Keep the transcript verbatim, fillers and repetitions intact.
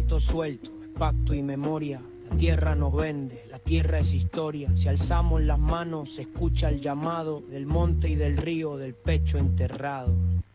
decreto suelto, es pacto y memoria. La tierra nos vende, la tierra es historia. Si alzamos las manos se escucha el llamado del monte y del río, del pecho enterrado.